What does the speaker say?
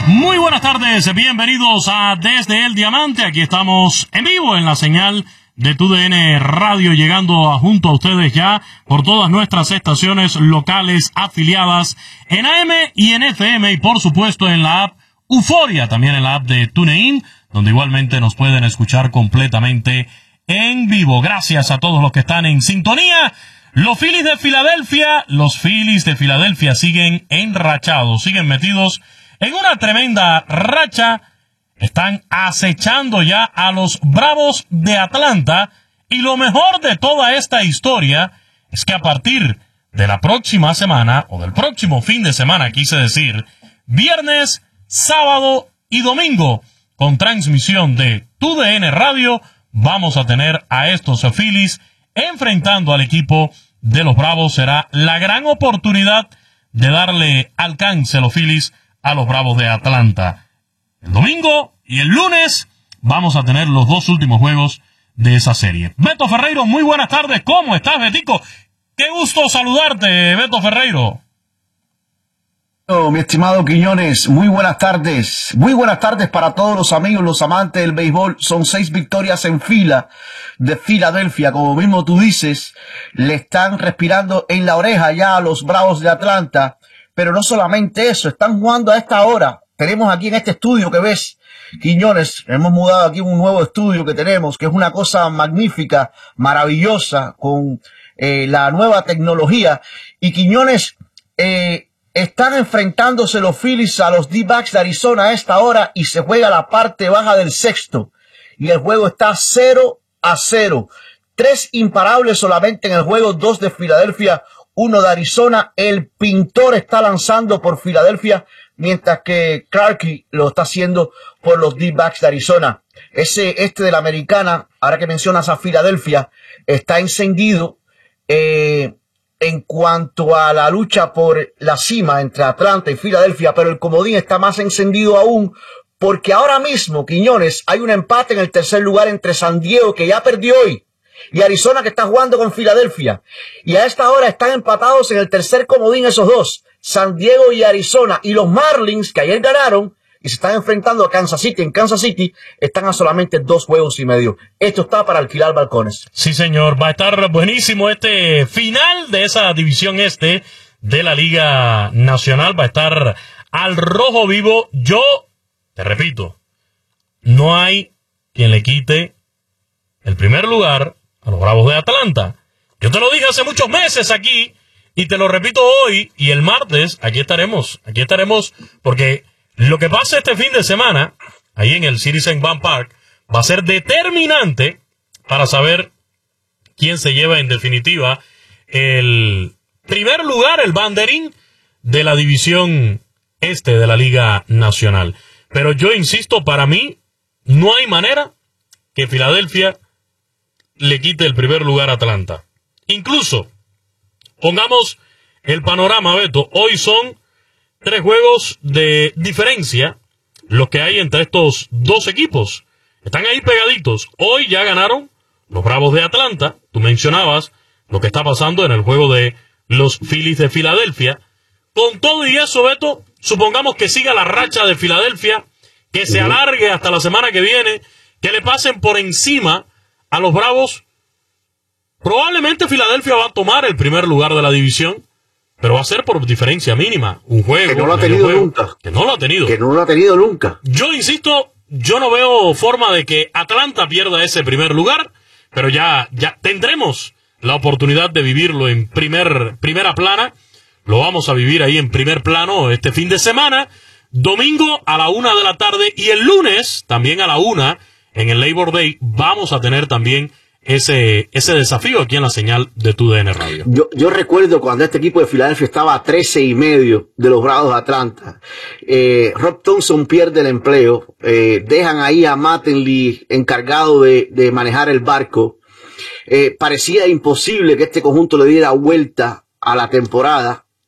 Muy buenas tardes, bienvenidos a Desde el Diamante. Aquí estamos en vivo en la señal de TUDN Radio, llegando junto a ustedes ya por todas nuestras estaciones locales afiliadas en AM y en FM, y por supuesto en la app Euforia, también en la app de TuneIn, donde igualmente nos pueden escuchar completamente en vivo. Gracias a todos los que están en sintonía. Los Phillies de Filadelfia siguen enrachados, siguen metidos en una tremenda racha. Están acechando ya a los Bravos de Atlanta, y lo mejor de toda esta historia es que a partir de la próxima semana, o del próximo fin de semana, quise decir, viernes, sábado y domingo, con transmisión de TUDN Radio, vamos a tener a estos Phillies enfrentando al equipo de los Bravos. Será la gran oportunidad de darle alcance a los Phillies a los Bravos de Atlanta. El domingo y el lunes vamos a tener los dos últimos juegos de esa serie. Beto Ferreiro, muy buenas tardes. ¿Cómo estás, Betico? Qué gusto saludarte, Beto Ferreiro. Mi estimado Quiñones, muy buenas tardes. Muy buenas tardes para todos los amigos, los amantes del béisbol. Son 6 victorias en fila de Filadelfia. Como mismo tú dices, le están respirando en la oreja ya a los Bravos de Atlanta. Pero no solamente eso, están jugando a esta hora. Tenemos aquí en este estudio que ves, Quiñones, hemos mudado aquí un nuevo estudio que tenemos, que es una cosa magnífica, maravillosa, con la nueva tecnología. Y Quiñones, están enfrentándose los Phillies a los D-backs de Arizona a esta hora, y se juega la parte baja del sexto. Y el juego está 0-0. 3 imparables solamente en el juego, 2 de Filadelfia, 1 de Arizona. El pintor está lanzando por Filadelfia, mientras que Clarke lo está haciendo por los D-backs de Arizona. Este de la americana, ahora que mencionas a Filadelfia, está encendido en cuanto a la lucha por la cima entre Atlanta y Filadelfia, pero el comodín está más encendido aún, porque ahora mismo, Quiñones, hay un empate en el tercer lugar entre San Diego, que ya perdió hoy, y Arizona, que está jugando con Filadelfia. Y a esta hora están empatados en el tercer comodín esos dos, San Diego y Arizona. Y los Marlins, que ayer ganaron y se están enfrentando a Kansas City, en Kansas City están a solamente 2 juegos y medio. Esto está para alquilar balcones. Sí, señor, va a estar buenísimo este final de esa división este de la Liga Nacional. Va a estar al rojo vivo. Yo te repito, no hay quien le quite el primer lugar a los Bravos de Atlanta. Yo te lo dije hace muchos meses aquí, y te lo repito hoy, y el martes aquí estaremos porque lo que pasa este fin de semana ahí en el Citizens Bank Park va a ser determinante para saber quién se lleva en definitiva el primer lugar, el banderín de la división este de la Liga Nacional. Pero yo insisto, para mí no hay manera que Filadelfia le quite el primer lugar a Atlanta. Incluso, pongamos el panorama, Beto. Hoy son 3 juegos de diferencia los que hay entre estos dos equipos. Están ahí pegaditos. Hoy ya ganaron los Bravos de Atlanta. Tú mencionabas lo que está pasando en el juego de los Phillies de Filadelfia. Con todo y eso, Beto, supongamos que siga la racha de Filadelfia, que se alargue hasta la semana que viene, que le pasen por encima a los Bravos. Probablemente Filadelfia va a tomar el primer lugar de la división, pero va a ser por diferencia mínima. Un juego. Que no lo ha tenido nunca. Que no lo ha tenido. Que no lo ha tenido nunca. Yo insisto, yo no veo forma de que Atlanta pierda ese primer lugar, pero ya tendremos la oportunidad de vivirlo en primera plana. Lo vamos a vivir ahí en primer plano este fin de semana. Domingo a la 1 de la tarde, y el lunes también a la 1 en el Labor Day vamos a tener también ese desafío aquí en la señal de TUDN Radio. Yo recuerdo cuando este equipo de Filadelfia estaba a 13.5 de los Bravos de Atlanta. Rob Thompson pierde el empleo, dejan ahí a Mattingly encargado de manejar el barco. Parecía imposible que este conjunto le diera vuelta a la temporada.